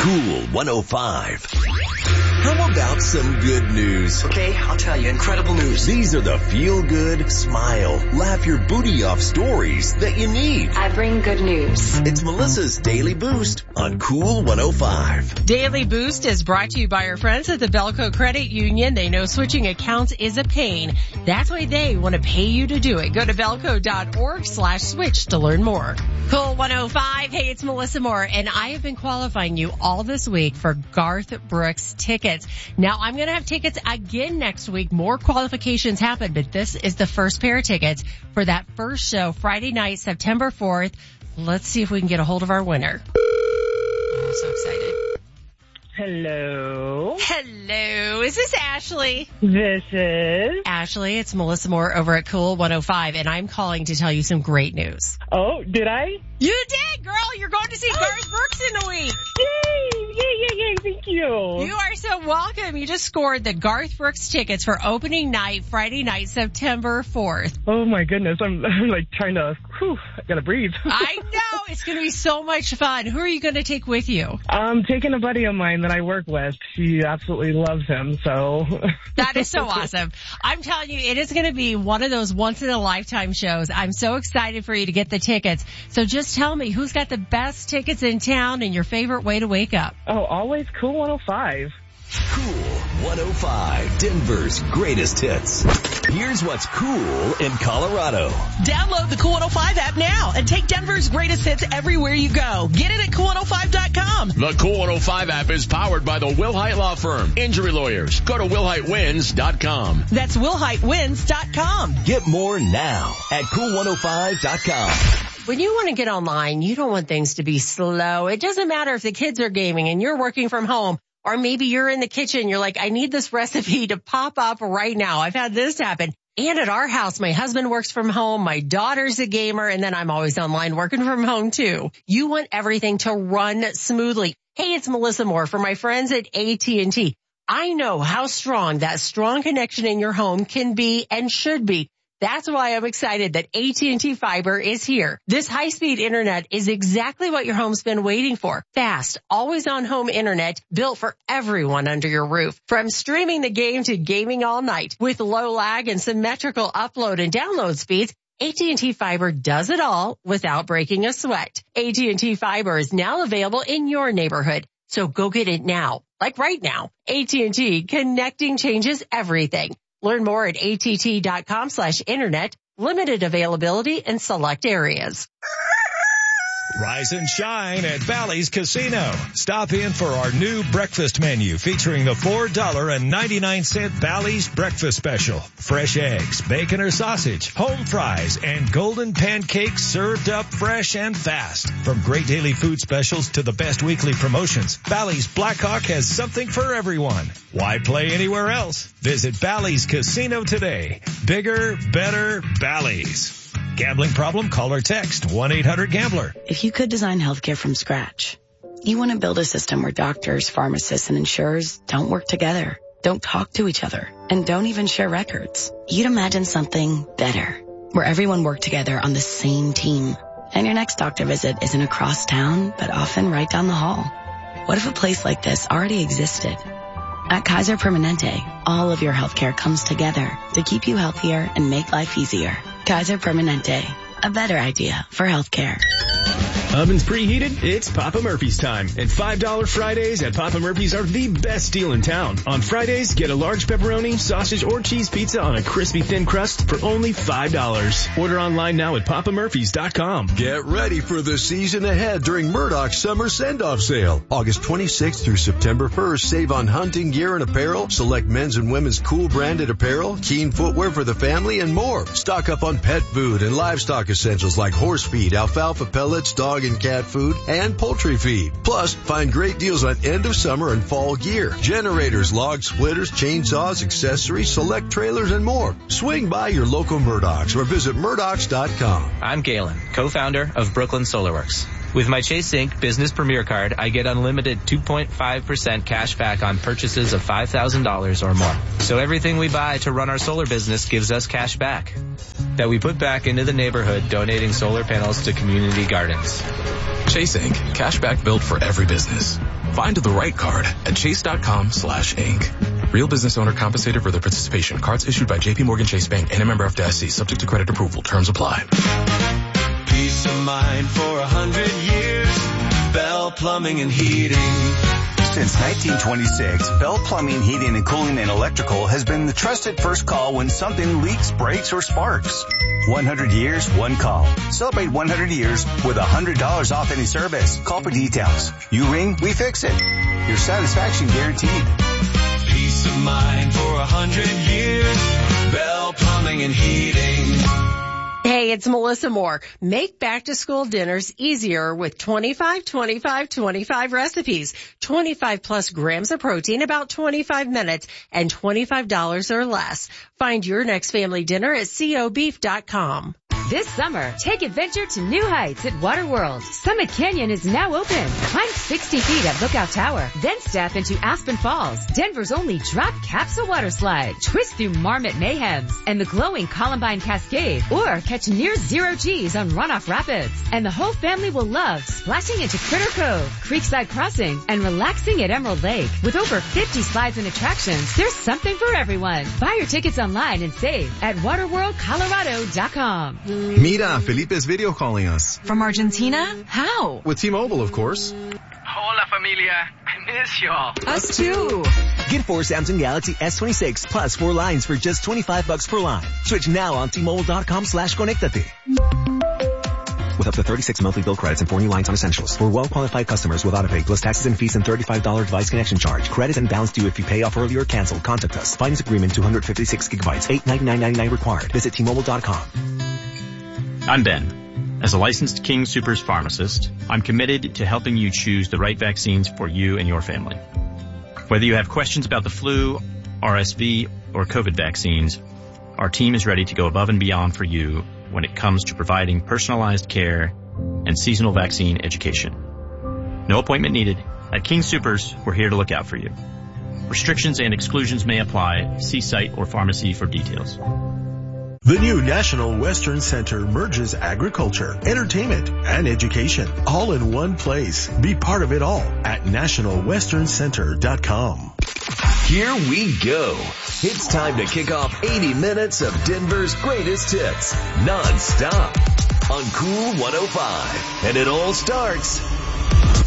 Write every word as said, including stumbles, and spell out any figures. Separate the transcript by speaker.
Speaker 1: Cool one oh five. How about some good news?
Speaker 2: Okay, I'll tell you. Incredible news.
Speaker 1: These are the feel-good, smile, laugh your booty off stories that you need.
Speaker 3: I bring good news.
Speaker 1: It's Melissa's Daily Boost on Cool one oh five.
Speaker 4: Daily Boost is brought to you by our friends at the Belco Credit Union. They know switching accounts is a pain. That's why they want to pay you to do it. Go to belco.org slash switch to learn more. Cool one oh five. Hey, it's Melissa Moore, and I have been qualifying you all this week for Garth Brooks tickets. Now, I'm going to have tickets again next week. More qualifications happen, but this is the first pair of tickets for that first show, Friday night, September fourth. Let's see if we can get a hold of our winner. I'm so excited.
Speaker 5: Hello.
Speaker 4: Hello. Is this Ashley?
Speaker 5: This is.
Speaker 4: Ashley, it's Melissa Moore over at Cool one oh five, and I'm calling to tell you some great news.
Speaker 5: Oh, did I?
Speaker 4: You did, girl. You're going to see Garth Brooks in a week.
Speaker 5: Yay! Yay, yay, yay. Thank you.
Speaker 4: You are so welcome. You just scored the Garth Brooks tickets for opening night, Friday night, September fourth.
Speaker 5: Oh, my goodness. I'm, I'm like trying to, whew, I gotta breathe.
Speaker 4: I know. It's going to be so much fun. Who are you going to take with you?
Speaker 5: I'm taking a buddy of mine that I work with. She absolutely loves him, so.
Speaker 4: That is so awesome. I'm telling you, it is going to be one of those once-in-a-lifetime shows. I'm so excited for you to get the tickets. So just tell me, who's got the best tickets in town and your favorite way to wake up?
Speaker 5: Oh, always Cool one oh five.
Speaker 1: Cool one oh five, Denver's greatest hits. Here's what's cool in Colorado.
Speaker 6: Download the Cool one oh five app now and take Denver's greatest hits everywhere you go. Get it at cool one oh five dot com.
Speaker 7: The Cool one oh five app is powered by the Wilhite Law Firm. Injury lawyers. Go to wilhite wins dot com.
Speaker 6: That's wilhite wins dot com.
Speaker 1: Get more now at cool one oh five dot com.
Speaker 4: When you want to get online, you don't want things to be slow. It doesn't matter if the kids are gaming and you're working from home. Or maybe you're in the kitchen, you're like, I need this recipe to pop up right now. I've had this happen. And at our house, my husband works from home, my daughter's a gamer, and then I'm always online working from home too. You want everything to run smoothly. Hey, it's Melissa Moore from my friends at A T and T. I know how strong that strong connection in your home can be and should be. That's why I'm excited that A T and T Fiber is here. This high-speed internet is exactly what your home's been waiting for. Fast, always-on home internet built for everyone under your roof. From streaming the game to gaming all night. With low lag and symmetrical upload and download speeds, A T and T Fiber does it all without breaking a sweat. A T and T Fiber is now available in your neighborhood. So go get it now, like right now. A T and T, connecting changes everything. Learn more at att.com slash internet. Limited availability in select areas.
Speaker 8: Rise and shine at Bally's Casino. Stop in for our new breakfast menu featuring the four dollars and ninety-nine cents Bally's Breakfast Special. Fresh eggs, bacon or sausage, home fries, and golden pancakes served up fresh and fast. From great daily food specials to the best weekly promotions, Bally's Blackhawk has something for everyone. Why play anywhere else? Visit Bally's Casino today. Bigger, better Bally's. Gambling problem? Call or text one eight hundred gambler.
Speaker 9: If you could design healthcare from scratch, you want to build a system where doctors, pharmacists, and insurers don't work together, don't talk to each other, and don't even share records. You'd imagine something better, where everyone worked together on the same team. And your next doctor visit isn't across town, but often right down the hall. What if a place like this already existed? At Kaiser Permanente, all of your healthcare comes together to keep you healthier and make life easier. Kaiser Permanente, a better idea for healthcare.
Speaker 10: Ovens preheated? It's Papa Murphy's time. And five dollars Fridays at Papa Murphy's are the best deal in town. On Fridays, get a large pepperoni, sausage, or cheese pizza on a crispy thin crust for only five dollars. Order online now at papa murphys dot com.
Speaker 11: Get ready for the season ahead during Murdoch's Summer Send-Off Sale. August twenty-sixth through September first, save on hunting gear and apparel, select men's and women's cool branded apparel, Keen footwear for the family, and more. Stock up on pet food and livestock essentials like horse feed, alfalfa pellets, dog and cat food, and poultry feed. Plus, find great deals on end of summer and fall gear, generators, log splitters, chainsaws, accessories, select trailers, and more. Swing by your local Murdoch's or visit murdochs dot com.
Speaker 12: I'm Galen, co-founder of Brooklyn SolarWorks. With my Chase Inc Business Premier Card, I get unlimited two point five percent cash back on purchases of five thousand dollars or more. So everything we buy to run our solar business gives us cash back that we put back into the neighborhood, donating solar panels to community gardens. Chase
Speaker 3: Chase Incorporated. Cashback built for every business. Find the right card at chase.com slash inc. Real business owner compensated for their participation. Cards issued by J P Morgan Chase Bank and a member of F D I C. Subject to credit approval. Terms apply.
Speaker 13: Peace of mind for a hundred years. Bell Plumbing and Heating.
Speaker 14: Since nineteen twenty-six, Bell Plumbing, Heating, and Cooling and Electrical has been the trusted first call when something leaks, breaks, or sparks. one hundred years, one call. Celebrate one hundred years with one hundred dollars off any service. Call for details. You ring, we fix it. Your satisfaction guaranteed.
Speaker 13: Peace of mind for a hundred years. Bell Plumbing and Heating.
Speaker 4: Hey, it's Melissa Moore. Make back-to-school dinners easier with twenty-five, twenty-five, twenty-five recipes. twenty-five plus grams of protein, about twenty-five minutes, and twenty-five dollars or less. Find your next family dinner at co beef dot com.
Speaker 15: This summer, take adventure to new heights at Water World. Summit Canyon is now open. Climb sixty feet at Lookout Tower, then step into Aspen Falls, Denver's only drop capsule water slide. Twist through Marmot Mayhems and the glowing Columbine Cascade, or catch near zero G's on Runoff Rapids. And the whole family will love splashing into Critter Cove, Creekside Crossing, and relaxing at Emerald Lake. With over fifty slides and attractions, there's something for everyone. Buy your tickets online and save at water world colorado dot com.
Speaker 16: Mira, Felipe's video calling us.
Speaker 17: From Argentina? How?
Speaker 16: With T-Mobile, of course.
Speaker 18: Hola, familia. I miss y'all.
Speaker 17: Us too.
Speaker 1: Get four Samsung Galaxy S twenty-six plus four lines for just twenty-five bucks per line. Switch now on T-Mobile.com slash Conectate. With up to thirty-six monthly bill credits and four new lines on essentials. For well-qualified customers with autopay plus taxes and fees and thirty-five dollars device connection charge. Credits and balance due if you pay off early or cancel. Contact us. Finance agreement two hundred fifty-six gigabytes. eight ninety-nine ninety-nine required. Visit T Mobile dot com.
Speaker 19: I'm Ben. As a licensed King Soopers pharmacist, I'm committed to helping you choose the right vaccines for you and your family. Whether you have questions about the flu, R S V, or COVID vaccines, our team is ready to go above and beyond for you when it comes to providing personalized care and seasonal vaccine education. No appointment needed. At King Soopers, we're here to look out for you. Restrictions and exclusions may apply. See site or pharmacy for details.
Speaker 20: The new National Western Center merges agriculture, entertainment, and education all in one place. Be part of it all at national western center dot com.
Speaker 1: Here we go. It's time to kick off eighty minutes of Denver's greatest hits, non-stop, on Cool one oh five. And it all starts